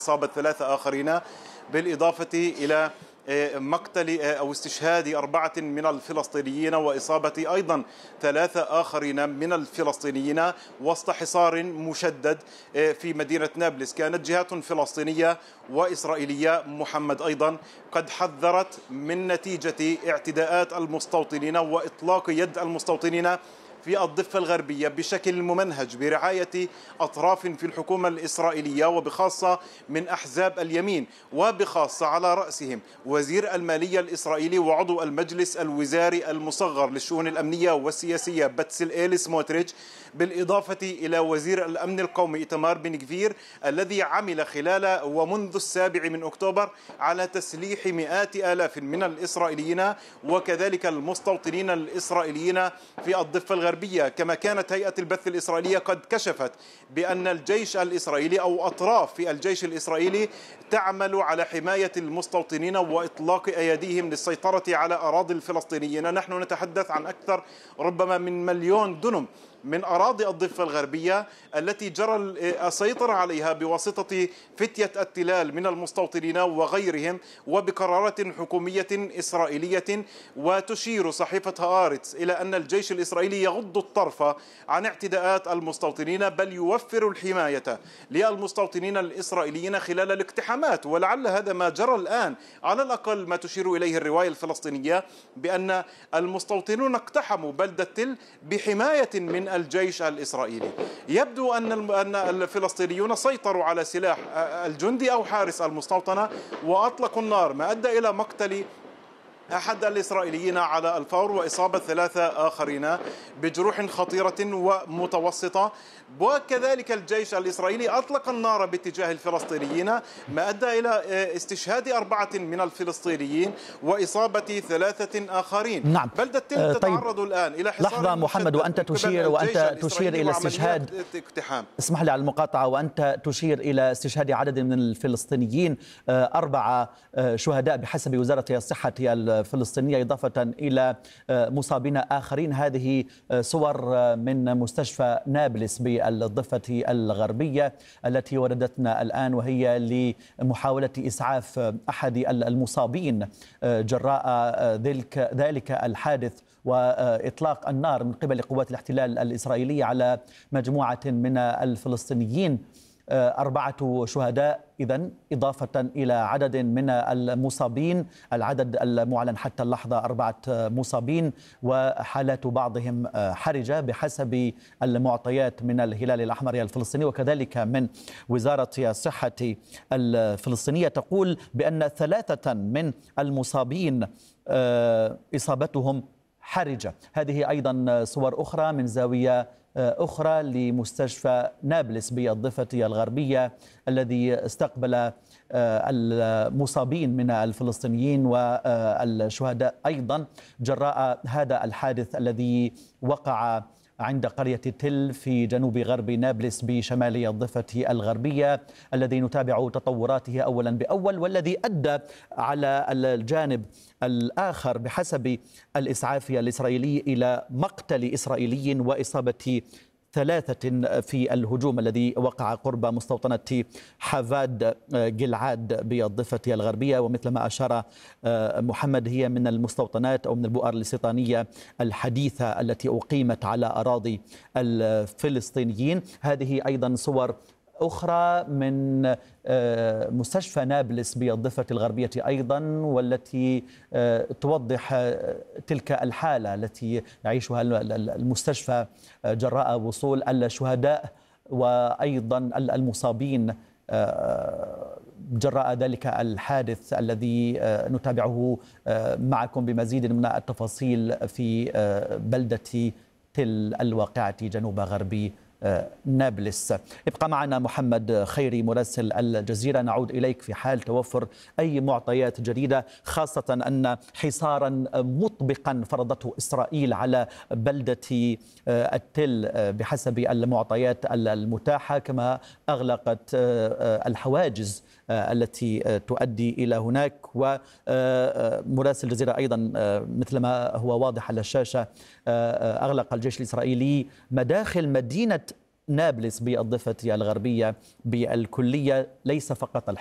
إصابة 3 آخرين، بالإضافة إلى مقتل أو استشهاد 4 من الفلسطينيين وإصابة أيضا 3 آخرين من الفلسطينيين وسط حصار مشدد في مدينة نابلس. كانت جهات فلسطينية وإسرائيلية محمد أيضا قد حذرت من نتيجة اعتداءات المستوطنين وإطلاق يد المستوطنين في الضفة الغربية بشكل ممنهج برعاية أطراف في الحكومة الإسرائيلية وبخاصة من أحزاب اليمين، وبخاصة على رأسهم وزير المالية الإسرائيلي وعضو المجلس الوزاري المصغر للشؤون الأمنية والسياسية بتسلئيل سموتريتش، بالإضافة إلى وزير الأمن القومي إيتمار بن غفير الذي عمل خلال ومنذ 7 أكتوبر على تسليح مئات آلاف من الإسرائيليين وكذلك المستوطنين الإسرائيليين في الضفة الغربية. كما كانت هيئة البث الإسرائيلية قد كشفت بأن الجيش الإسرائيلي أو أطراف في الجيش الإسرائيلي تعمل على حماية المستوطنين وإطلاق أيديهم للسيطرة على أراضي الفلسطينيين. نحن نتحدث عن أكثر ربما من 1,000,000 دنم من أراضي الضفة الغربية التي جرى السيطرة عليها بواسطة فتية التلال من المستوطنين وغيرهم وبقرارات حكومية إسرائيلية. وتشير صحيفة هآرتس إلى أن الجيش الإسرائيلي يغض الطرف عن اعتداءات المستوطنين بل يوفر الحماية للمستوطنين الإسرائيليين خلال الاقتحامات. ولعل هذا ما جرى الآن، على الأقل ما تشير إليه الرواية الفلسطينية بأن المستوطنون اقتحموا بلدة تل بحماية من الجيش الإسرائيلي. يبدو أن الفلسطينيون سيطروا على سلاح الجندي أو حارس المستوطنة وأطلقوا النار، ما أدى إلى مقتل أحد الإسرائيليين على الفور وإصابة 3 آخرين بجروح خطيرة ومتوسطة. وكذلك الجيش الإسرائيلي أطلق النار باتجاه الفلسطينيين ما أدى إلى استشهاد 4 من الفلسطينيين وإصابة 3 آخرين. نعم. بلدة تل تتعرض الآن إلى حصار لحظة محمد، وأنت تشير إلى استشهاد، اسمح لي على المقاطعة، وأنت تشير إلى استشهاد عدد من الفلسطينيين 4 شهداء بحسب وزارة الصحة الفلسطينية إضافة إلى مصابين آخرين. هذه صور من مستشفى نابلس بالضفة الغربية التي وردتنا الآن، وهي لمحاولة إسعاف أحد المصابين جراء ذلك الحادث وإطلاق النار من قبل قوات الاحتلال الإسرائيلية على مجموعة من الفلسطينيين. 4 شهداء إذن إضافة إلى عدد من المصابين. العدد المعلن حتى اللحظة 4 مصابين، وحالات بعضهم حرجة بحسب المعطيات من الهلال الأحمر الفلسطيني وكذلك من وزارة الصحة الفلسطينية، تقول بأن 3 من المصابين إصابتهم حرجة. هذه أيضا صور أخرى من زاوية أخرى لمستشفى نابلس بالضفة الغربية الذي استقبل المصابين من الفلسطينيين والشهداء أيضا جراء هذا الحادث الذي وقع عند قرية تل في جنوب غرب نابلس بشمال الضفة الغربية، الذي نتابع تطوراته أولا بأول، والذي أدى على الجانب الآخر بحسب الإسعاف الإسرائيلي إلى مقتل إسرائيلي وإصابة 3 في الهجوم الذي وقع قرب مستوطنة حافاد جلعاد بالضفة الغربية. ومثل ما أشار محمد، هي من المستوطنات أو من البؤر الاستيطانية الحديثة التي أقيمت على أراضي الفلسطينيين. هذه أيضا صور أخرى من مستشفى نابلس بالضفة الغربية أيضا، والتي توضح تلك الحالة التي يعيشها المستشفى جراء وصول الشهداء وأيضا المصابين جراء ذلك الحادث الذي نتابعه معكم بمزيد من التفاصيل في بلدة تل الواقعة جنوب غرب نابلس. ابقى معنا محمد خيري مراسل الجزيرة، نعود إليك في حال توفر أي معطيات جديدة، خاصة أن حصارا مطبقا فرضته إسرائيل على بلدة التل بحسب المعطيات المتاحة، كما أغلقت الحواجز التي تؤدي إلى هناك. ومراسل الجزيرة أيضا مثل ما هو واضح على الشاشة أغلق الجيش الإسرائيلي مداخل مدينة نابلس بالضفة الغربية بالكلية، ليس فقط